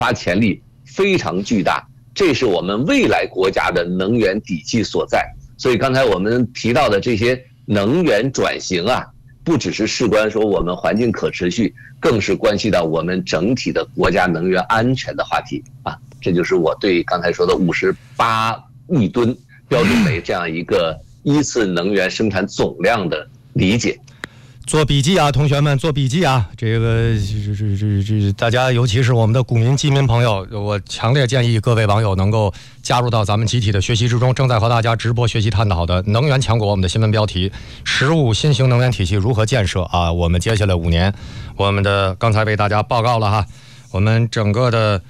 发潜力非常巨大，这是我们未来国家的能源底气所在。所以刚才我们提到的这些能源转型啊，不只是事关说我们环境可持续，更是关系到我们整体的国家能源安全的话题啊。这就是我对刚才说的58亿吨标准煤这样一个依次能源生产总量的理解。 做笔记啊，同学们做笔记啊！这个大家，尤其是我们的股民、基民朋友，我强烈建议各位网友能够加入到咱们集体的学习之中。正在和大家直播学习探讨的能源强国，我们的新闻标题：15新型能源体系如何建设啊？我们接下来5年，我们的刚才为大家报告了哈，我们整个的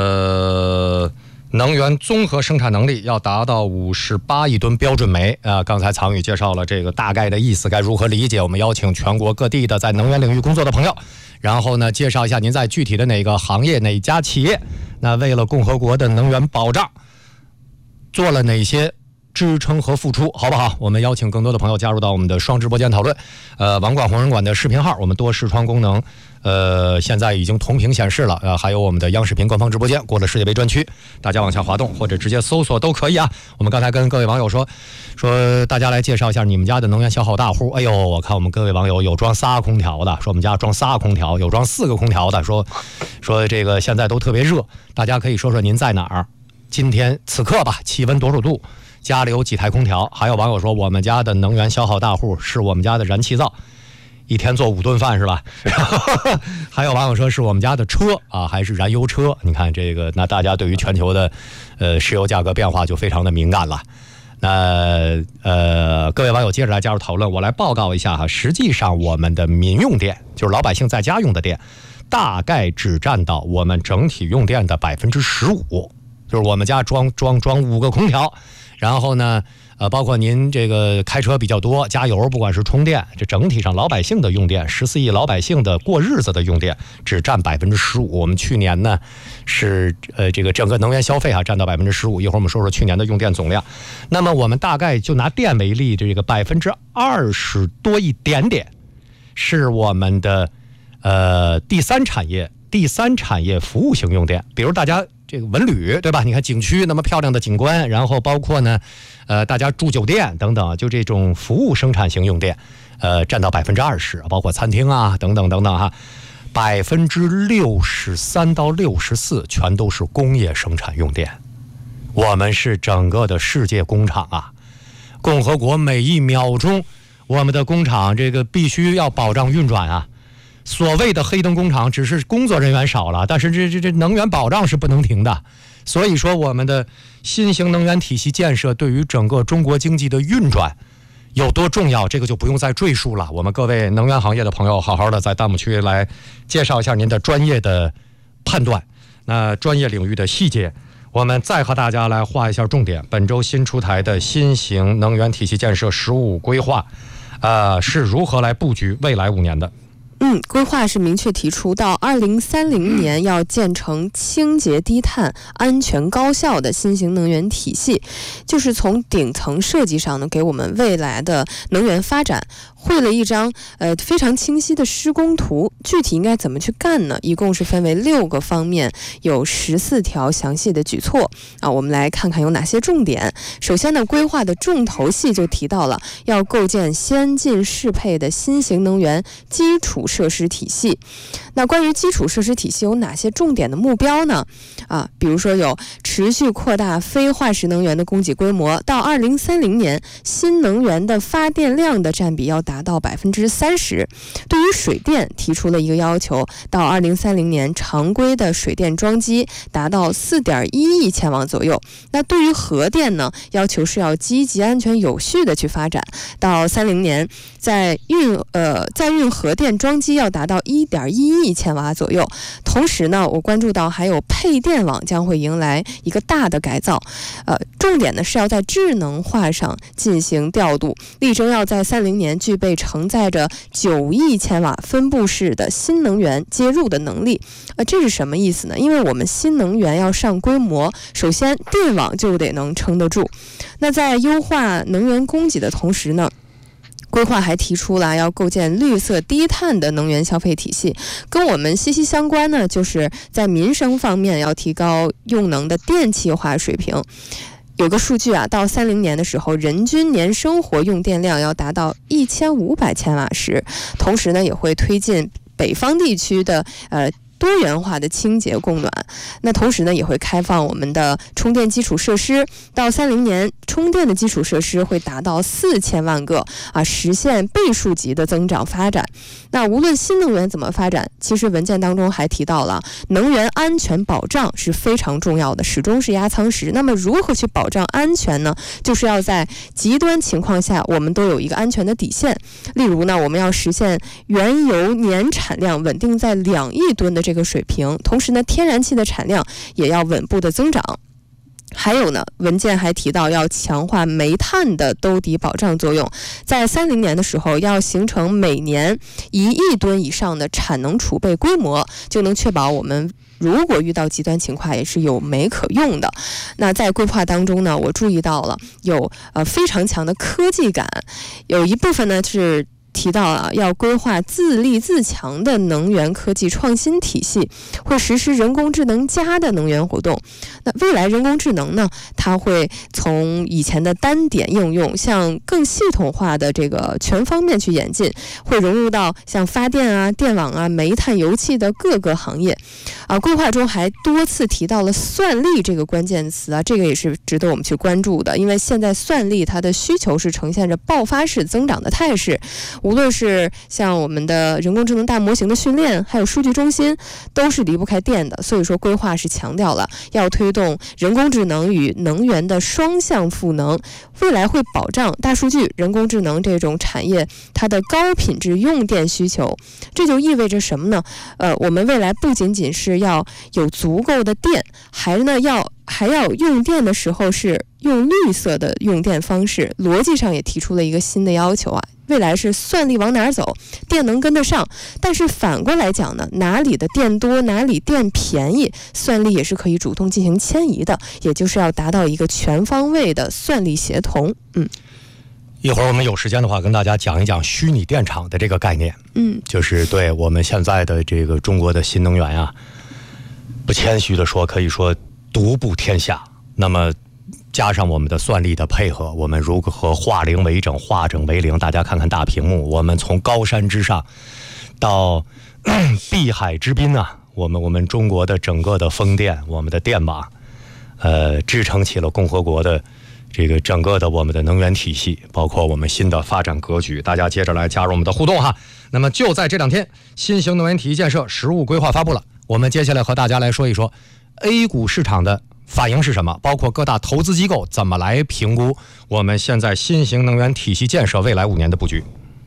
能源综合生产能力要达到58亿吨标准煤啊！刚才曹宇介绍了这个大概的意思，该如何理解？我们邀请全国各地的在能源领域工作的朋友，然后呢，介绍一下您在具体的哪个行业、哪家企业，那为了共和国的能源保障做了哪些支撑和付出，好不好？我们邀请更多的朋友加入到我们的双直播间讨论。网管红人馆的视频号，我们多视窗功能，现在已经同屏显示了。还有我们的央视频官方直播间，过了世界杯专区，大家往下滑动或者直接搜索都可以啊。我们刚才跟各位网友说，大家来介绍一下你们家的能源消耗大户。哎呦，我看我们各位网友有装仨空调的，说我们家装仨空调，有装4个空调的，说这个现在都特别热，大家可以说说您在哪儿？今天此刻吧，气温多少度？家里有几台空调？还有网友说我们家的能源消耗大户是我们家的燃气灶，一天做5顿饭是吧？还有网友说是我们家的车啊，还是燃油车？你看这个，那大家对于全球的石油价格变化就非常的敏感了。那各位网友接着来加入讨论，我来报告一下哈。实际上我们的民用电，就是老百姓在家用的电，大概只占到我们整体用电的15%，就是我们家装5个空调。然后呢，包括您这个开车比较多，加油，不管是充电，这整体上老百姓的用电，14亿老百姓的过日子的用电只占15%。我们去年呢是这个整个能源消费占到15%。一会儿我们说说去年的用电总量。那么我们大概就拿电为例，这个20%多一点点是我们的第三产业服务型用电，比如大家这个文旅对吧？你看景区那么漂亮的景观，然后包括呢，大家住酒店等等，就这种服务生产型用电，占到20%，包括餐厅啊等等等等哈，63%到64%全都是工业生产用电。我们是整个的世界工厂啊，共和国每1秒钟，我们的工厂这个必须要保障运转啊。所谓的黑灯工厂只是工作人员少了，但是这能源保障是不能停的。所以说我们的新型能源体系建设对于整个中国经济的运转有多重要，这个就不用再赘述了。我们各位能源行业的朋友好好的在弹幕区来介绍一下您的专业的判断，那专业领域的细节，我们再和大家来画一下重点。本周新出台的新型能源体系建设15规划是如何来布局未来5年的。 规划是明确提出到2030年要建成清洁低碳、安全高效的新型能源体系，就是从顶层设计上呢，给我们未来的能源发展绘了一张非常清晰的施工图。具体应该怎么去干呢？一共是分为6个方面，有14条详细的举措啊。我们来看看有哪些重点。首先呢，规划的重头戏就提到了要构建先进适配的新型能源基础设施体系。那关于基础设施体系有哪些重点的目标呢？比如说有持续扩大非化石能源的供给规模，到2030年新能源的发电量的占比要达到30%。对于水电提出了一个要求，到2030年常规的水电装机达到4.1亿千瓦左右。那对于核电呢，要求是要积极、安全、有序的去发展，到30年在运核电装机要达到1.1亿千瓦左右。同时呢，我关注到还有配电网将会迎来一个大的改造，重点呢是要在智能化上进行调度，力争要在30年具备承载着9亿千瓦分布式的新能源接入的能力。这是什么意思呢？因为我们新能源要上规模，首先电网就得能撑得住。那在优化能源供给的同时呢， 规划还提出了要构建绿色低碳的能源消费体系，跟我们息息相关呢，就是在民生方面要提高用能的电气化水平。有个数据啊，到30年的时候，人均年生活用电量要达到1500千瓦时，同时呢，也会推进北方地区的多元化的清洁供暖。那同时呢，也会开放我们的充电基础设施，到30年，充电的基础设施会达到4000万个啊，实现倍数级的增长发展。那无论新能源怎么发展，其实文件当中还提到了能源安全保障是非常重要的，始终是压舱石。那么如何去保障安全呢？就是要在极端情况下，我们都有一个安全的底线。例如呢，我们要实现原油年产量稳定在2亿吨的这个水平，同时呢，天然气的产量也要稳步的增长。还有呢，文件还提到要强化煤炭的兜底保障作用，在30年的时候要形成每年1亿吨以上的产能储备规模，就能确保我们如果遇到极端情况也是有煤可用的。那在规划当中呢，我注意到了有非常强的科技感，有一部分呢是提到啊，要规划自立自强的能源科技创新体系，会实施人工智能加的能源活动。那未来人工智能呢，它会从以前的单点应用向更系统化的这个全方面去演进，会融入到像发电啊、电网啊、煤炭、油气的各个行业。规划中还多次提到了算力这个关键词啊，这个也是值得我们去关注的，因为现在算力它的需求是呈现着爆发式增长的态势。无论是像我们的人工智能大模型的训练，还有数据中心，都是离不开电的。所以说规划是强调了要推动人工智能与能源的双向赋能，未来会保障大数据、人工智能这种产业它的高品质用电需求。这就意味着什么呢？我们未来不仅仅是要有足够的电，还要用电的时候是用绿色的用电方式。逻辑上也提出了一个新的要求啊，未来是算力往哪儿走，电能跟得上。但是反过来讲呢，哪里的电多，哪里电便宜，算力也是可以主动进行迁移的，也就是要达到一个全方位的算力协同。 一会儿我们有时间的话，跟大家讲一讲虚拟电厂的这个概念。就是对我们现在的这个中国的新能源啊，不谦虚的说，可以说独步天下。那么加上我们的算力的配合，我们如何化零为整，化整为零？大家看看大屏幕，我们从高山之上到碧海之滨啊，我们中国的整个的风电，我们的电网，支撑起了共和国的这个整个的我们的能源体系，包括我们新的发展格局。大家接着来加入我们的互动哈。那么就在这2天，新型能源体系建设实务规划发布了，我们接下来和大家来说一说 A 股市场的反应是什么，包括各大投资机构怎么来评估我们现在新型能源体系建设未来5年的布局。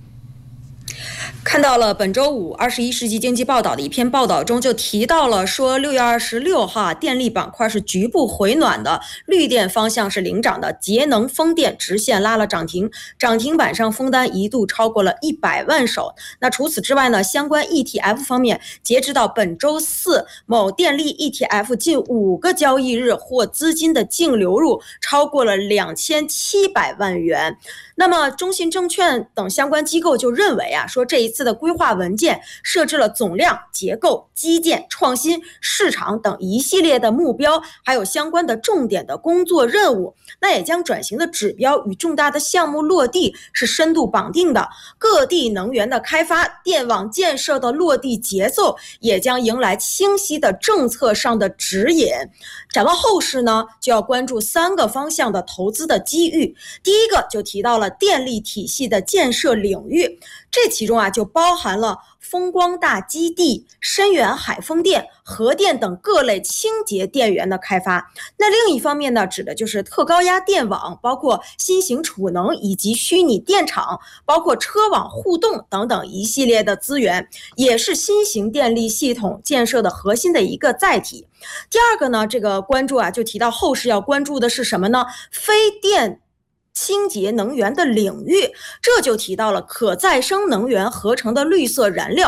看到了本周五21世纪经济报道的一篇报道中就提到了说6月26号电力板块是局部回暖的，绿电方向是领涨的，节能风电直线拉了涨停，涨停板上封单一度超过了100万手。那除此之外呢，相关 ETF 方面，截止到本周四，某电力 ETF 近5个交易日或资金的净流入超过了2700万元。那么中信证券等相关机构就认为啊，说这一次的规划文件设置了总量、结构、基建、创新、市场等一系列的目标，还有相关的重点的工作任务。那也将转型的指标与重大的项目落地是深度绑定的，各地能源的开发、电网建设的落地节奏也将迎来清晰的政策上的指引。展望后市呢，就要关注3个方向的投资的机遇。第一个就提到了电力体系的建设领域，这其中啊就包含了风光大基地、深远海风电、核电等各类清洁电源的开发。那另一方面呢，指的就是特高压电网，包括新型储能以及虚拟电厂，包括车网互动等等一系列的资源，也是新型电力系统建设的核心的一个载体。第二个呢，这个关注啊，就提到后市要关注的是什么呢？非电清洁能源的领域，这就提到了可再生能源合成的绿色燃料、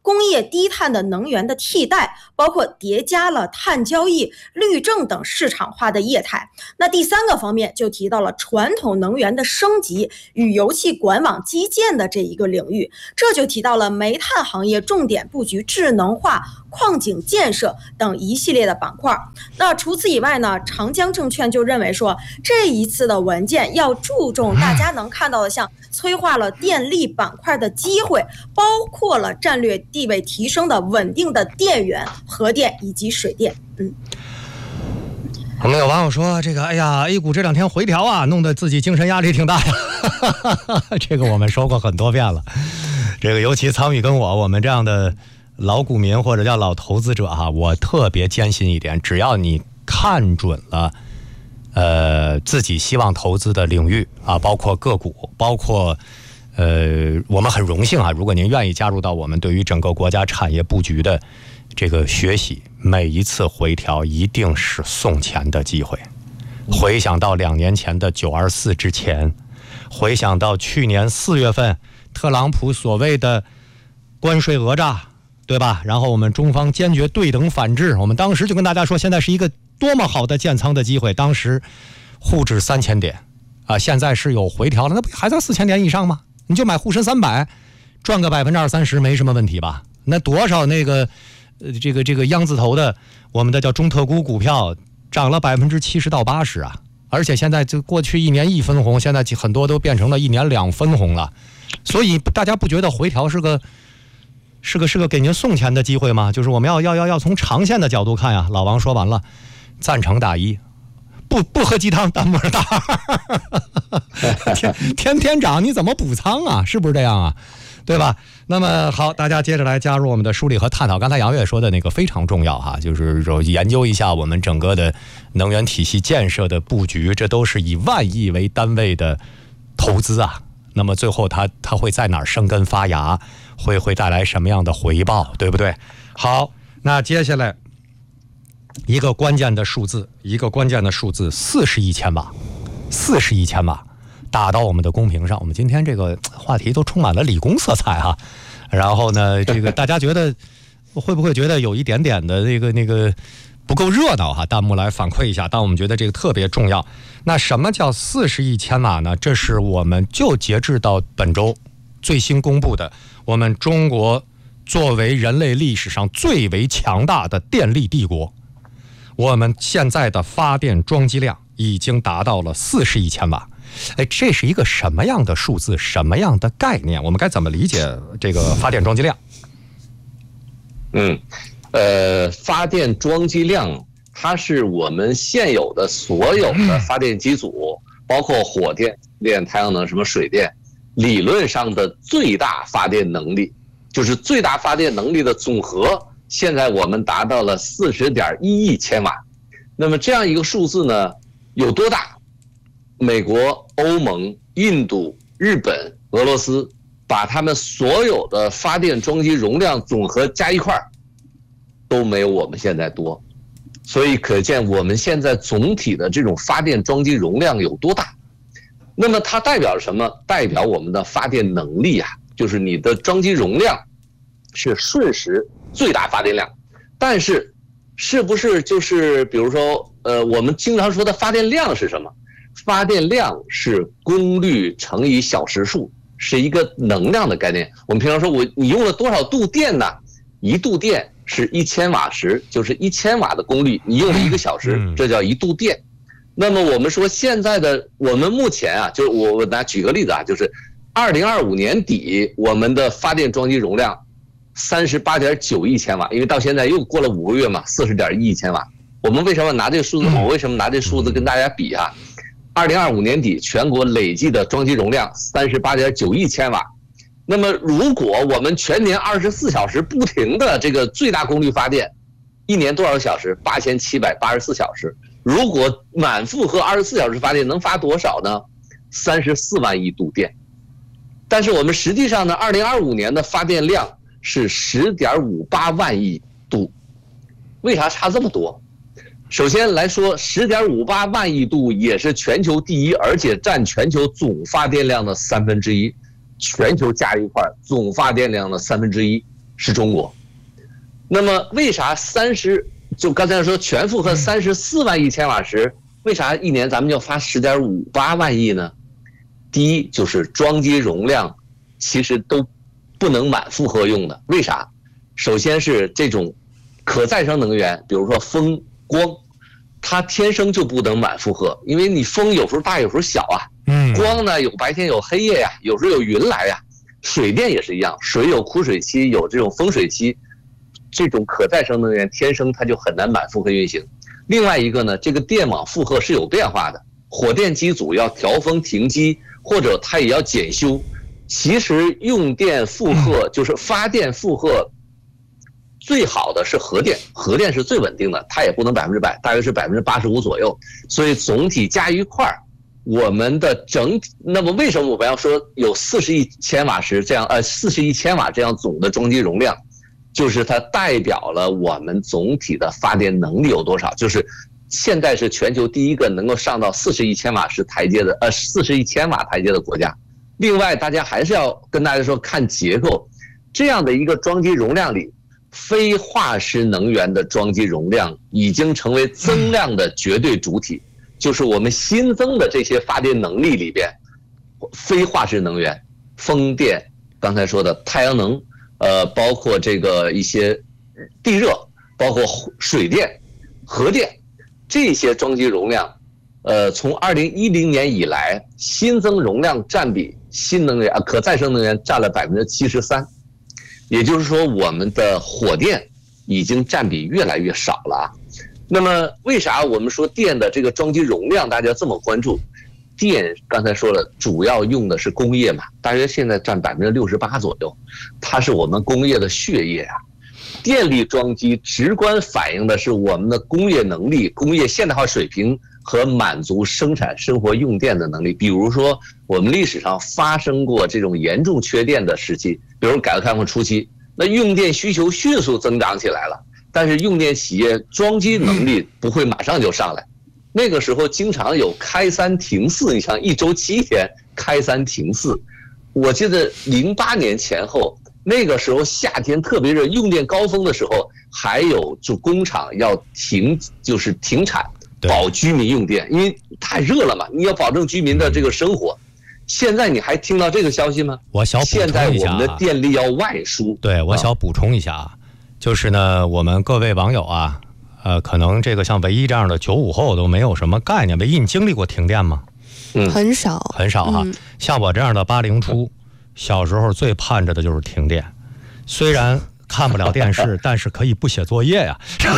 工业低碳的能源的替代，包括叠加了碳交易、绿证等市场化的业态。那第3个方面就提到了传统能源的升级与油气管网基建的这一个领域，这就提到了煤炭行业重点布局智能化、矿井建设等一系列的板块。那除此以外呢，长江证券就认为说，这一次的文件要注重大家能看到的像催化了电力板块的机会，包括了战略地位提升的稳定的电源、核电以及水电。 我们有网友说这个，哎呀 ，A 股这2天回调啊，弄得自己精神压力挺大呀。这个我们说过很多遍了。这个尤其苍宇跟我们这样的老股民或者叫老投资者哈，我特别坚信一点，只要你看准了，自己希望投资的领域啊，包括个股，包括我们很荣幸啊，如果您愿意加入到我们对于整个国家产业布局的这个学习，每一次回调一定是送钱的机会。回想到2年前的924之前，回想到去年4月份特朗普所谓的关税讹诈，对吧？然后我们中方坚决对等反制，我们当时就跟大家说，现在是一个多么好的建仓的机会。当时沪指3000点啊，现在是有回调了，那不还在4000点以上吗？你就买沪深300，赚个20%-30%没什么问题吧？那多少那个这个央字头的我们的叫中特估股票涨了70%到80%啊！而且现在就过去1年1分红，现在很多都变成了1年2分红了。所以大家不觉得回调是个给您送钱的机会吗？就是我们要从长线的角度看呀。老王说完了，赞成打1，不喝鸡汤，弹幕打2。天涨你怎么补仓啊？是不是这样啊？对吧？那么好，大家接着来加入我们的梳理和探讨。刚才杨越说的那个非常重要哈，就是说研究一下我们整个的能源体系建设的布局，这都是以万亿为单位的投资啊。那么最后它会在哪儿生根发芽，会带来什么样的回报，对不对？好，那接下来一个关键的数字，40亿千瓦，40亿千瓦打到我们的公屏上。我们今天这个话题都充满了理工色彩哈。然后呢，这个大家觉得会不会觉得有一点点的那个不够热闹哈？弹幕来反馈一下。但我们觉得这个特别重要。那什么叫40亿千瓦呢？这是我们就截至到本周最新公布的，我们中国作为人类历史上最为强大的电力帝国，我们现在的发电装机量已经达到了40亿千瓦。这是一个什么样的数字，什么样的概念？我们该怎么理解这个发电装机量？ 发电装机量，它是我们现有的所有的发电机组，包括火电、太阳能、什么水电，理论上的最大发电能力，就是最大发电能力的总和。现在我们达到了40.1亿千瓦。那么这样一个数字呢，有多大？美国、欧盟、印度、日本、俄罗斯，把他们所有的发电装机容量总和加一块都没有我们现在多。所以可见我们现在总体的这种发电装机容量有多大。那么它代表什么？代表我们的发电能力啊，就是你的装机容量是瞬时最大发电量。但是是不是就是比如说我们经常说的发电量是什么？发电量是功率乘以小时数，是一个能量的概念。我们平常说你用了多少度电呢？1度电是1000瓦时，就是1000瓦的功率，你用了1个小时，这叫1度电。那么我们说现在的我们目前啊，就是我举个例子啊，就是2025年底我们的发电装机容量38.9亿千瓦，因为到现在又过了5个月嘛，40.1亿千瓦。我们为什么拿这个数字？我为什么拿这数字跟大家比啊？2025年底全国累计的装机容量38.9亿千瓦。那么如果我们全年24小时不停的这个最大功率发电，一年多少小时？8784小时。如果满负荷24小时发电能发多少呢？34万亿度电。但是我们实际上呢，2025年的发电量是10.58万亿度。为啥差这么多？首先来说 10.58万亿度也是全球第一，而且占全球总发电量的1/3，全球加一块总发电量的1/3。 是中国。那么为啥就刚才说全负荷34万亿千瓦时，为啥一年咱们要发10.58万亿呢？第一就是装机容量其实都不能满负荷用的，为啥？首先是这种可再生能源，比如说风光，它天生就不能满负荷，因为你风有时候大有时候小啊，光呢有白天有黑夜呀，有时候有云来呀。水电也是一样，水有枯水期，有这种丰水期，这种可再生能源天生它就很难满负荷运行。另外一个呢，这个电网负荷是有变化的，火电机组要调峰停机，或者它也要检修。其实用电负荷就是发电负荷最好的是核电，核电是最稳定的，它也不能100%，大约是85%左右。所以总体加一块儿，我们的整体，那么为什么我们要说有40亿千瓦时这样40亿千瓦这样总的装机容量？就是它代表了我们总体的发电能力有多少，就是现在是全球第一个能够上到40亿千瓦时台阶的40亿千瓦台阶的国家。另外大家还是要跟大家说看结构，这样的一个装机容量里，非化石能源的装机容量已经成为增量的绝对主体，就是我们新增的这些发电能力里边，非化石能源，风电，刚才说的太阳能，包括这个一些地热，包括水电、核电，这些装机容量，从2010年以来，新增容量占比新能源可再生能源占了73%，也就是说我们的火电已经占比越来越少了啊。那么为啥我们说电的这个装机容量大家这么关注？电刚才说了，主要用的是工业嘛，大约现在占68%左右，它是我们工业的血液啊。电力装机直观反映的是我们的工业能力、工业现代化水平和满足生产生活用电的能力。比如说，我们历史上发生过这种严重缺电的时期，比如改革开放初期，那用电需求迅速增长起来了，但是用电企业装机能力不会马上就上来。那个时候经常有开3停4，你像1周7天开3停4。我记得08年前后，那个时候夏天特别热，用电高峰的时候，还有就工厂要就是停产，保居民用电，因为太热了嘛，你要保证居民的这个生活。现在你还听到这个消息吗？ 我小补充一下， 现在我们的电力要外输。 对，我小补充一下啊，就是呢，我们各位网友啊。可能这个像唯一这样的95后都没有什么概念。唯一你经历过停电吗？ 很少哈。像我这样的80初，小时候最盼着的就是停电。虽然看不了电视，但是可以不写作业呀。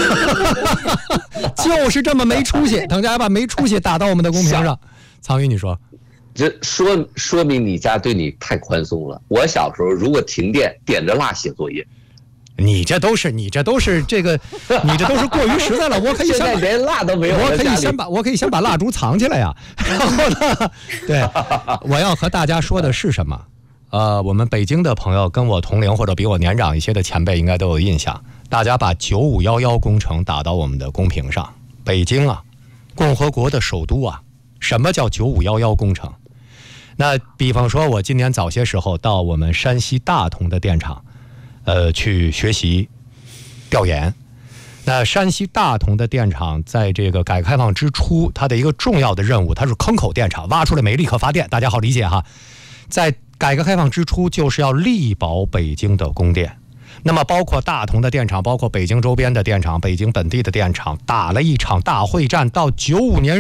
就是这么没出息，等大家把没出息打到我们的公屏上。苍宇，你说， 这说明你家对你太宽松了。我小时候如果停电，点着蜡写作业。 你这都是这个，你这都是过于实在了。我可以现在连蜡都没有， 我可以先把蜡烛藏起来呀。然后呢，对，我要和大家说的是什么？我们北京的朋友跟我同龄或者比我年长一些的前辈应该都有印象。大家把9511工程打到我们的公屏上。北京啊，共和国的首都啊，什么叫9511工程？那比方说，我今年早些时候到我们山西大同的电厂。去学习调研。那山西大同的电厂在这个改革开放之初，它的一个重要的任务，它是坑口电厂，挖出来煤立刻发电，大家好理解哈。在改革开放之初，就是要力保北京的供电。那么包括大同的电厂，包括北京周边的电厂，北京本地的电厂，打了一场大会战，到95年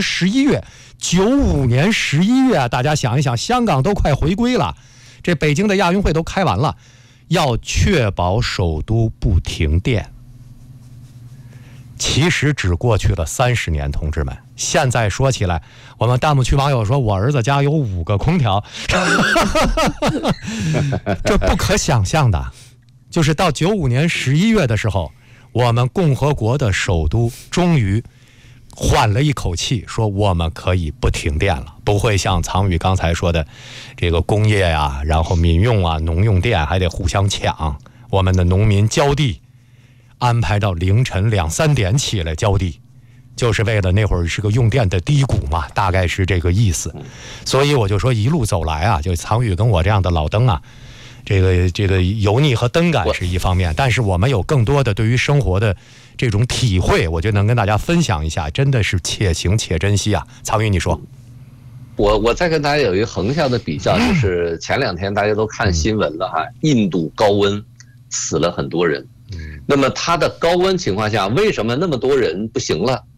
11月，大家想一想，香港都快回归了，这北京的亚运会都开完了。要确保首都不停电，其实只过去了30年，同志们。现在说起来，我们弹幕区网友说，我儿子家有5个空调，这不可想象的。就是到95年11月的时候，我们共和国的首都终于缓了一口气，说我们可以不停电了，不会像苍宇刚才说的这个工业啊，然后民用啊，农用电还得互相抢，我们的农民浇地安排到凌晨2、3点起来浇地，就是为了那会儿是个用电的低谷嘛，大概是这个意思。所以我就说一路走来啊，就苍宇跟我这样的老登啊， 这个油腻和灯感是一方面，但是我们有更多的对于生活的这种体会，我觉得能跟大家分享一下，真的是且行且珍惜啊。曹宇，你说。 我再跟大家有一个横向的比较，就是前2天大家都看新闻了哈，印度高温死了很多人。那么它的高温情况下，为什么那么多人不行了？